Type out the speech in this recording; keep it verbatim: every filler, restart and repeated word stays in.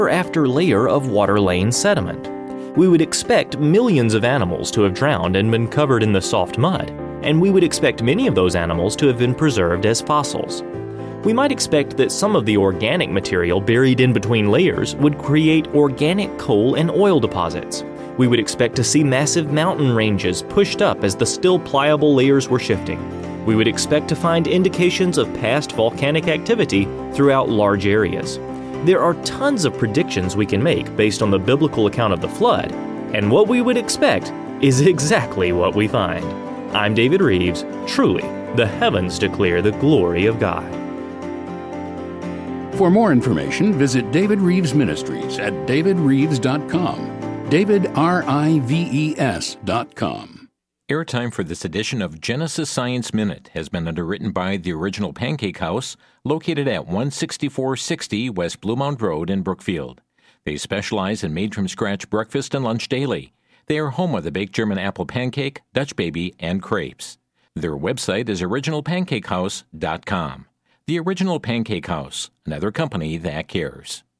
after layer of water-lane sediment. We would expect millions of animals to have drowned and been covered in the soft mud, and we would expect many of those animals to have been preserved as fossils. We might expect that some of the organic material buried in between layers would create organic coal and oil deposits. We would expect to see massive mountain ranges pushed up as the still pliable layers were shifting. We would expect to find indications of past volcanic activity throughout large areas. There are tons of predictions we can make based on the biblical account of the flood, and what we would expect is exactly what we find. I'm David Reeves. Truly, the heavens declare the glory of God. For more information, visit David Reeves Ministries at david reeves dot com. David, R I V E S dot com. Airtime for this edition of Genesis Science Minute has been underwritten by the Original Pancake House, located at one sixty-four sixty West Bluemount Road in Brookfield. They specialize in made-from-scratch breakfast and lunch daily. They are home of the baked German apple pancake, Dutch baby, and crepes. Their website is original pancake house dot com. The Original Pancake House, another company that cares.